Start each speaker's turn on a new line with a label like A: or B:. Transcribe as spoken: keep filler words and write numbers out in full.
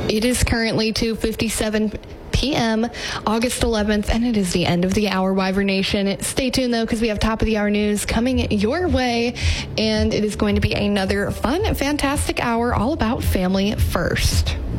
A: It is currently two fifty-seven p.m., August eleventh, and it is the end of the hour, Wyvern Nation. Stay tuned, though, because we have top of the hour news coming your way, and it is going to be another fun, fantastic hour all about family first.